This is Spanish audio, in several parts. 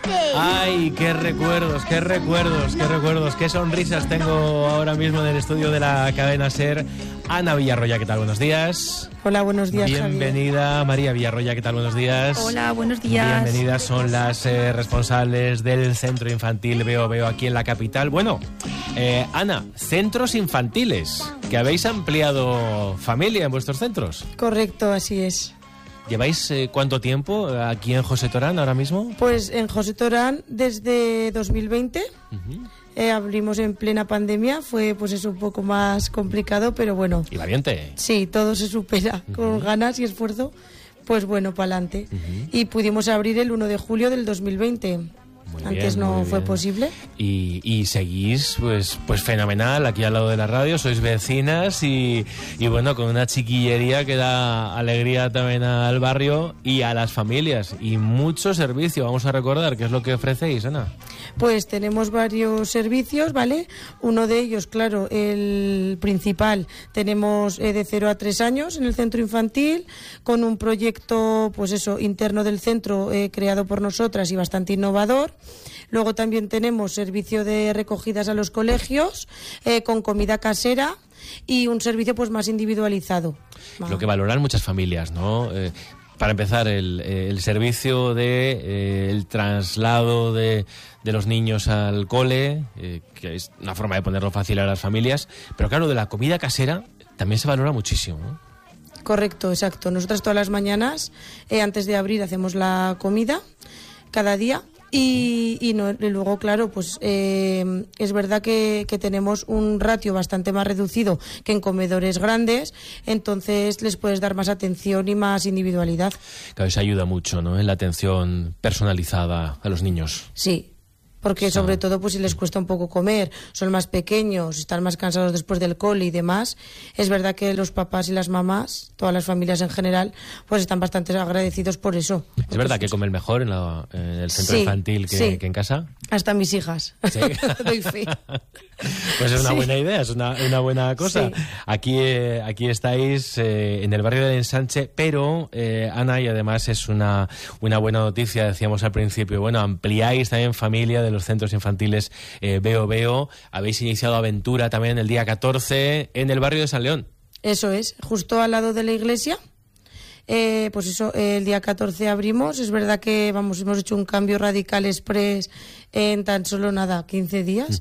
Ay, qué recuerdos, qué sonrisas tengo ahora mismo en el estudio de la cadena SER. Ana Villarroya, ¿qué tal? Buenos días. Hola, buenos días, Bienvenida, Javier. María Villarroya, ¿qué tal? Buenos días. Hola, buenos días. Bienvenidas, son las responsables del Centro Infantil Veo Veo aquí en la capital. Bueno, Ana, centros infantiles, que habéis ampliado familia en vuestros centros. Correcto, así es. ¿Lleváis cuánto tiempo aquí en José Torán ahora mismo? Pues en José Torán desde 2020. Abrimos en plena pandemia, fue pues eso un poco más complicado, pero bueno. ¿Y valiente? Sí, todo se supera con ganas y esfuerzo, pues bueno, para adelante. Y pudimos abrir el 1 de julio del 2020. Antes no fue posible. Y seguís pues fenomenal aquí al lado de la radio, sois vecinas y bueno, con una chiquillería que da alegría también al barrio y a las familias y mucho servicio. Vamos a recordar qué es lo que ofrecéis, Ana. Pues tenemos varios servicios, ¿vale? Uno de ellos, claro, el principal, tenemos de 0 a 3 años en el centro infantil, con un proyecto, pues eso, interno del centro creado por nosotras y bastante innovador. Luego también tenemos servicio de recogidas a los colegios, con comida casera y un servicio pues más individualizado. Lo que valoran muchas familias, ¿no? Para empezar, el servicio de el traslado de los niños al cole, que es una forma de ponerlo fácil a las familias, pero claro, de la comida casera también se valora muchísimo, ¿no? Correcto, exacto. Nosotras todas las mañanas, antes de abrir, hacemos la comida cada día. Y luego, claro, pues es verdad que tenemos un ratio bastante más reducido que en comedores grandes, entonces les puedes dar más atención y más individualidad. Claro, eso ayuda mucho, ¿no?, en la atención personalizada a los niños. Sí. Porque sobre todo pues si les cuesta un poco comer, son más pequeños, están más cansados después del cole y demás, es verdad que los papás y las mamás, todas las familias en general, pues están bastante agradecidos por eso. ¿Es verdad que comen mejor en el centro infantil que en casa? Hasta mis hijas. ¿Sí? Doy fe. Pues es una buena idea, es una buena cosa. Sí. Aquí estáis en el barrio de Ensanche, pero Ana, y además es una buena noticia, decíamos al principio, bueno, ampliáis también familia de los centros infantiles Veo Veo. Habéis iniciado aventura también el día 14 en el barrio de San León. Eso es, justo al lado de la iglesia. Pues eso, el día 14 abrimos. Es verdad que hemos hecho un cambio radical express en tan solo 15 días.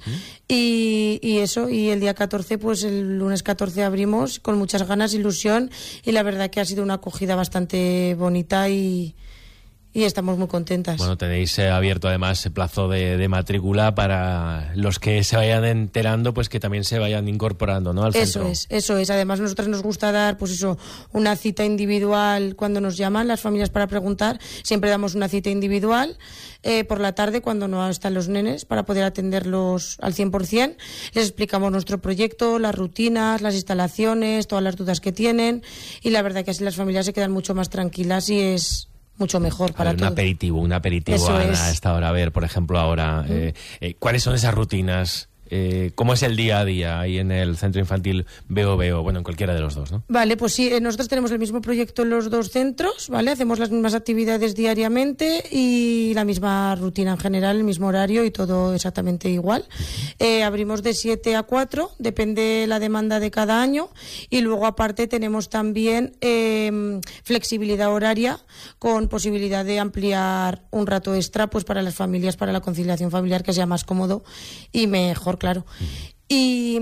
Y eso, y el día 14, pues el lunes 14 abrimos con muchas ganas, ilusión, y la verdad que ha sido una acogida bastante bonita y estamos muy contentas. Bueno, tenéis abierto además el plazo de matrícula para los que se vayan enterando, pues que también se vayan incorporando, ¿no?, al centro. Eso es. Además, nosotros nos gusta dar, pues eso, una cita individual cuando nos llaman las familias para preguntar. Siempre damos una cita individual por la tarde cuando no están los nenes para poder atenderlos al 100%. Les explicamos nuestro proyecto, las rutinas, las instalaciones, todas las dudas que tienen, y la verdad que así las familias se quedan mucho más tranquilas y es mucho mejor para todos. Un aperitivo a esta hora. A ver, por ejemplo, ahora, ¿cuáles son esas rutinas? ¿Cómo es el día a día ahí en el centro infantil Veo Veo? Bueno, en cualquiera de los dos, ¿no? Vale, pues sí, nosotros tenemos el mismo proyecto en los dos centros, ¿vale? Hacemos las mismas actividades diariamente y la misma rutina en general, el mismo horario y todo exactamente igual. Abrimos de 7 a 4, depende la demanda de cada año, y luego aparte tenemos también flexibilidad horaria con posibilidad de ampliar un rato extra pues para las familias, para la conciliación familiar, que sea más cómodo y mejor, claro. Y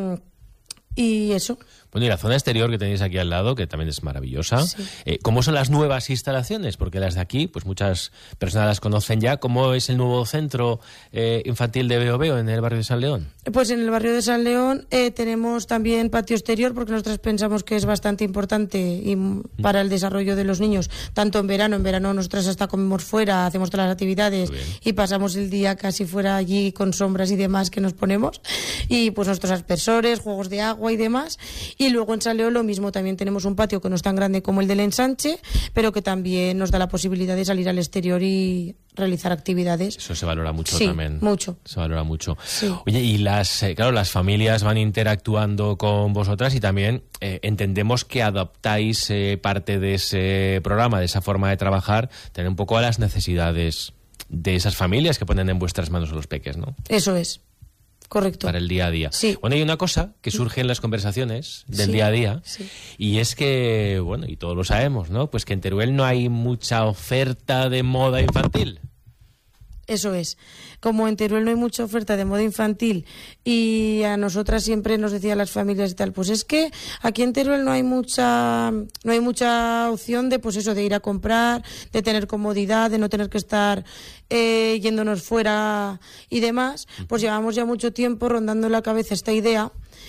eso. Bueno, y la zona exterior que tenéis aquí al lado, que también es maravillosa. Sí. ¿Cómo son las nuevas instalaciones? Porque las de aquí, pues muchas personas las conocen ya. ¿Cómo es el nuevo centro infantil de Veo Veo en el barrio de San León? Pues en el barrio de San León tenemos también patio exterior, porque nosotros pensamos que es bastante importante para el desarrollo de los niños, tanto en verano. En verano nosotros hasta comemos fuera, hacemos todas las actividades y pasamos el día casi fuera allí con sombras y demás que nos ponemos. Y pues nuestros aspersores, juegos de agua y demás. Y luego en San León lo mismo, también tenemos un patio que no es tan grande como el del Ensanche, pero que también nos da la posibilidad de salir al exterior y realizar actividades. Eso se valora mucho también. Sí, mucho. Se valora mucho. Sí. Oye, y las familias van interactuando con vosotras y también entendemos que adaptáis parte de ese programa, de esa forma de trabajar, tener un poco a las necesidades esas familias que ponen en vuestras manos a los peques, ¿no? Eso es. Correcto. Para el día a día. Sí. Bueno, hay una cosa que surge en las conversaciones del día a día, y es que, bueno, y todos lo sabemos, ¿no? Pues que en Teruel no hay mucha oferta de moda infantil. Eso es. Como en Teruel no hay mucha oferta de moda infantil y a nosotras siempre nos decían las familias y tal, pues es que aquí en Teruel no hay mucha opción de, pues eso, de ir a comprar, de tener comodidad, de no tener que estar yéndonos fuera y demás. Pues llevamos ya mucho tiempo rondando en la cabeza esta idea.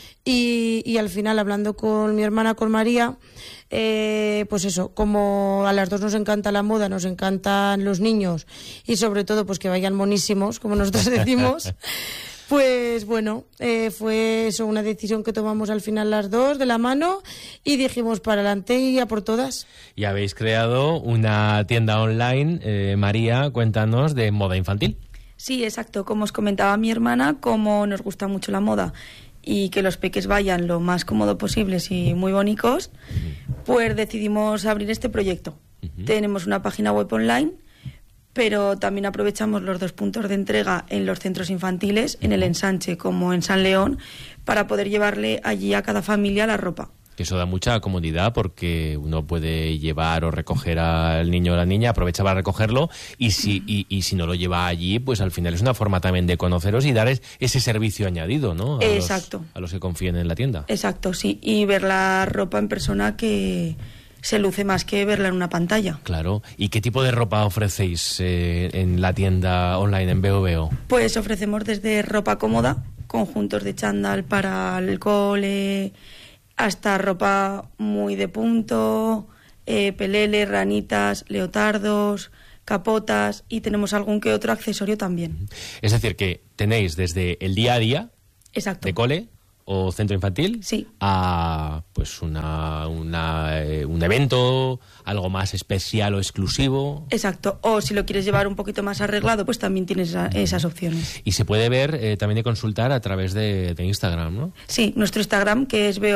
Y al final, hablando con mi hermana, con María, pues eso, como a las dos nos encanta la moda, nos encantan los niños y sobre todo pues que vayan monísimos, como nosotros decimos, pues bueno, fue eso una decisión que tomamos al final las dos de la mano y dijimos para adelante y a por todas. Y habéis creado una tienda online, María, cuéntanos, de moda infantil. Sí, exacto, como os comentaba mi hermana, como nos gusta mucho la moda y que los peques vayan lo más cómodo posibles y muy bonitos, pues decidimos abrir este proyecto. Tenemos una página web online, pero también aprovechamos los 2 puntos de entrega en los centros infantiles, en el Ensanche como en San León, para poder llevarle allí a cada familia la ropa. Que eso da mucha comodidad porque uno puede llevar o recoger al niño o la niña, aprovecha para recogerlo y si no lo lleva allí, pues al final es una forma también de conoceros y dar ese servicio añadido, ¿no? Exacto. A los que confíen en la tienda. Exacto, sí. Y ver la ropa en persona que se luce más que verla en una pantalla. Claro. ¿Y qué tipo de ropa ofrecéis en la tienda online, en Veo? Pues ofrecemos desde ropa cómoda, conjuntos de chándal para el cole, hasta ropa muy de punto, peleles, ranitas, leotardos, capotas y tenemos algún que otro accesorio también. Es decir, que tenéis desde el día a día, exacto, de cole o centro infantil, sí, a pues un evento, algo más especial o exclusivo. Exacto, o si lo quieres llevar un poquito más arreglado, pues también tienes esas opciones. Y se puede ver, también de consultar a través de Instagram, ¿no? Sí, nuestro Instagram, que es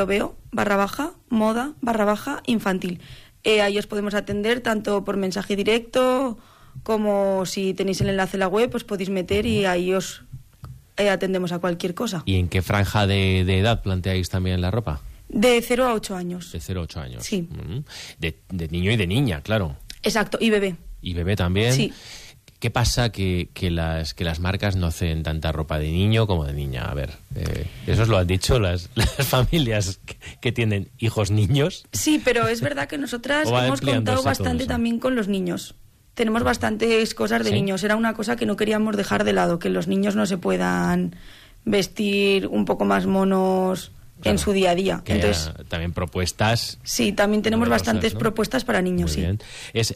veo_moda_infantil. Ahí os podemos atender tanto por mensaje directo como si tenéis el enlace en la web, pues podéis meter y ahí os atendemos a cualquier cosa. ¿Y en qué franja de edad planteáis también la ropa? De 0 a 8 años. De 0 a 8 años. Sí. De niño y de niña, claro. Exacto, y bebé. Y bebé también. Sí. ¿Qué pasa que las marcas no hacen tanta ropa de niño como de niña? A ver, eso os lo han dicho las familias que tienen hijos niños. Sí, pero es verdad que nosotras hemos contado bastante también con los niños. Tenemos bastantes cosas de niños. Era una cosa que no queríamos dejar de lado, que los niños no se puedan vestir un poco más monos, claro, en su día a día. Que entonces también propuestas. Sí, también tenemos bastantes, ¿no?, propuestas para niños. Muy bien. Es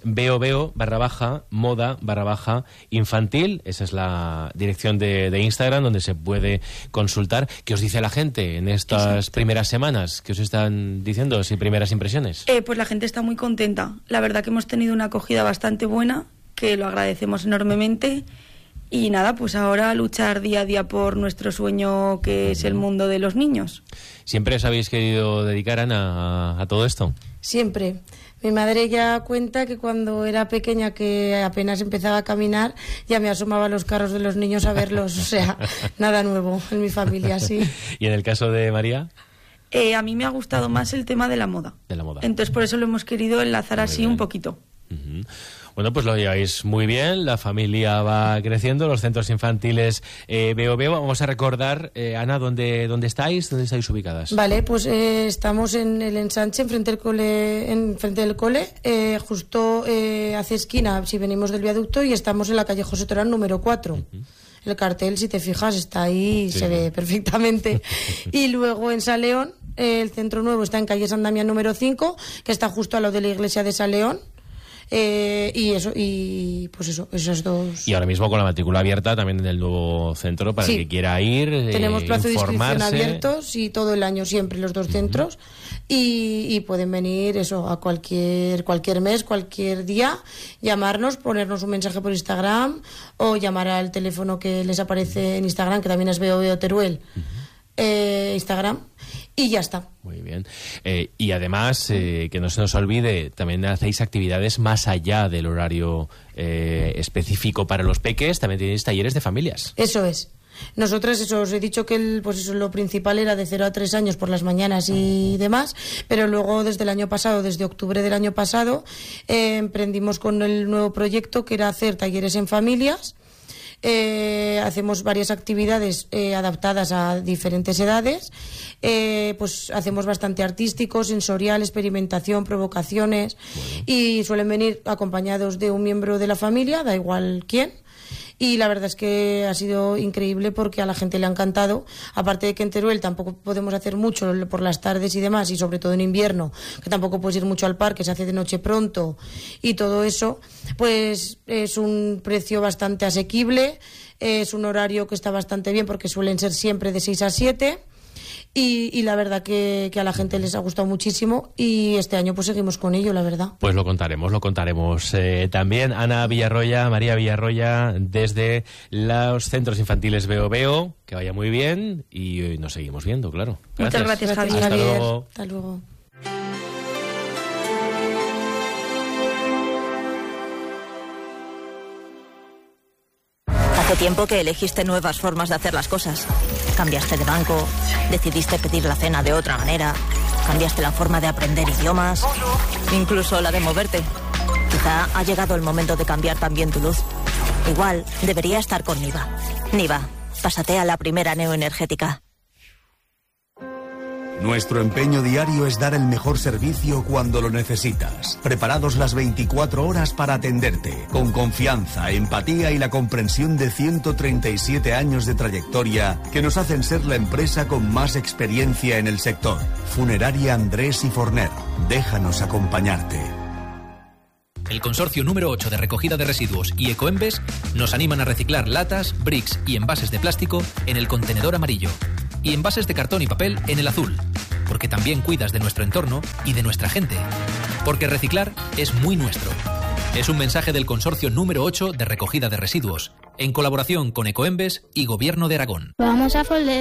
veo_moda_infantil. Esa es la dirección de Instagram donde se puede consultar. ¿Qué os dice la gente en estas primeras semanas? ¿Qué os están diciendo? ¿Sí, primeras impresiones? Pues la gente está muy contenta. La verdad que hemos tenido una acogida bastante buena, que lo agradecemos enormemente. Y nada, pues ahora luchar día a día por nuestro sueño, que es el mundo de los niños. ¿Siempre os habéis querido dedicar, Ana, a todo esto? Siempre. Mi madre ya cuenta que cuando era pequeña, que apenas empezaba a caminar, ya me asomaba a los carros de los niños a verlos. O sea, nada nuevo en mi familia, sí. ¿Y en el caso de María? A mí me ha gustado más el tema de la moda. De la moda. Entonces por eso lo hemos querido enlazar muy así bien, un poquito. Bueno, pues lo lleváis muy bien, la familia va creciendo, los centros infantiles Veo. Vamos a recordar, Ana, ¿dónde estáis ubicadas? Vale, pues estamos en el Ensanche, enfrente del cole, justo hacia esquina, si venimos del viaducto, y estamos en la calle José Torán número 4. El cartel, si te fijas, está ahí, sí, se ve perfectamente. Y luego en San León, el centro nuevo está en calle San Damián número 5, que está justo al lado de la iglesia de San León. Y pues eso, esas dos. Y ahora mismo con la matrícula abierta también en el nuevo centro para el que quiera ir, tenemos plazo de inscripción informarse. Abiertos y todo el año siempre los dos centros y pueden venir eso a cualquier mes, cualquier día, llamarnos, ponernos un mensaje por Instagram o llamar al teléfono que les aparece en Instagram, que también es Veo Teruel. Instagram, y ya está. Muy bien. Y además, que no se nos olvide, también hacéis actividades más allá del horario específico para los peques, también tenéis talleres de familias. Eso es. Nosotras, eso, os he dicho que lo principal era de 0 a 3 años por las mañanas y demás, pero luego desde octubre del año pasado, emprendimos con el nuevo proyecto que era hacer talleres en familias. Hacemos varias actividades adaptadas a diferentes edades, pues hacemos bastante artístico, sensorial, experimentación, provocaciones, y suelen venir acompañados de un miembro de la familia, da igual quién. Y la verdad es que ha sido increíble porque a la gente le ha encantado. Aparte de que en Teruel tampoco podemos hacer mucho por las tardes y demás, y sobre todo en invierno, que tampoco puedes ir mucho al parque, se hace de noche pronto y todo eso, pues es un precio bastante asequible, es un horario que está bastante bien porque suelen ser siempre de 6 a 7. Y la verdad que a la gente les ha gustado muchísimo, y este año pues seguimos con ello, la verdad. Pues lo contaremos también. Ana Villarroya, María Villarroya, desde los centros infantiles Veo Veo, que vaya muy bien, y nos seguimos viendo, claro. Muchas gracias, Javier. Hasta luego. Hasta luego. Hace tiempo que elegiste nuevas formas de hacer las cosas. Cambiaste de banco, decidiste pedir la cena de otra manera, cambiaste la forma de aprender idiomas, incluso la de moverte. Quizá ha llegado el momento de cambiar también tu luz. Igual debería estar con Niva. Niva, pásate a la primera neoenergética. Nuestro empeño diario es dar el mejor servicio cuando lo necesitas. Preparados las 24 horas para atenderte, con confianza, empatía y la comprensión de 137 años de trayectoria que nos hacen ser la empresa con más experiencia en el sector. Funeraria Andrés y Forner. Déjanos acompañarte. El consorcio número 8 de recogida de residuos y Ecoembes nos animan a reciclar latas, bricks y envases de plástico en el contenedor amarillo y envases de cartón y papel en el azul, porque también cuidas de nuestro entorno y de nuestra gente, porque reciclar es muy nuestro. Es un mensaje del consorcio número 8 de recogida de residuos, en colaboración con Ecoembes y Gobierno de Aragón. Vamos a Folder.